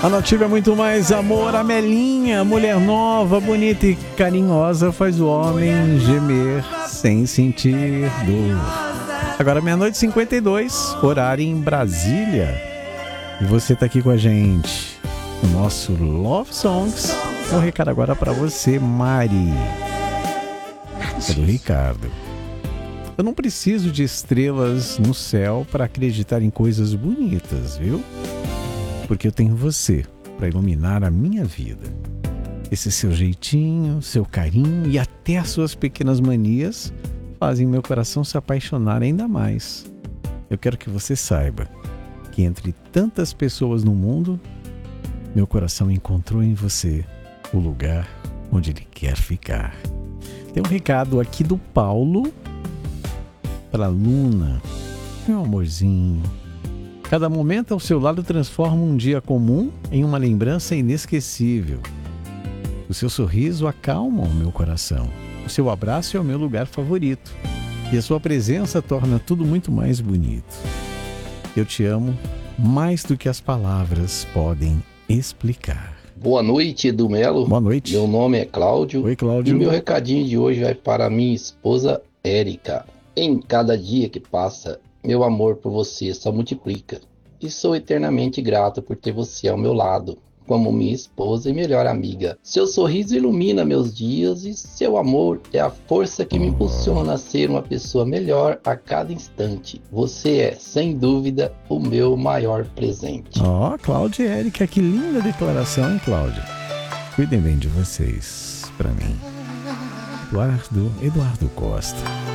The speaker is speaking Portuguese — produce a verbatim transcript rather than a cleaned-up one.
A Nativa é muito mais amor. A Melinha, mulher nova, bonita e carinhosa, faz o homem gemer sem sentir dor. Agora meia-noite e cinquenta e dois, horário em Brasília. E você tá aqui com a gente. O nosso Love Songs. Vou recado agora para você, Mari. É do Ricardo. Eu não preciso de estrelas no céu para acreditar em coisas bonitas, viu? Porque eu tenho você para iluminar a minha vida. Esse seu jeitinho, seu carinho e até as suas pequenas manias fazem meu coração se apaixonar ainda mais. Eu quero que você saiba que entre tantas pessoas no mundo, meu coração encontrou em você o lugar onde ele quer ficar. Tem um recado aqui do Paulo para a Luna. Meu amorzinho, cada momento ao seu lado transforma um dia comum em uma lembrança inesquecível. O seu sorriso acalma o meu coração. O seu abraço é o meu lugar favorito. E a sua presença torna tudo muito mais bonito. Eu te amo mais do que as palavras podem explicar. Boa noite, Edu Melo. Boa noite. Meu nome é Cláudio. Oi, Cláudio. E meu recadinho de hoje vai para minha esposa, Érica. Em cada dia que passa, meu amor por você só multiplica. E sou eternamente grato por ter você ao meu lado, como minha esposa e melhor amiga. Seu sorriso ilumina meus dias e seu amor é a força que me impulsiona a ser uma pessoa melhor a cada instante. Você é, sem dúvida, o meu maior presente. Ó, oh, Cláudia e Érica, que linda declaração, hein, Cláudia? Cuidem bem de vocês, pra mim. Eduardo, Eduardo Costa.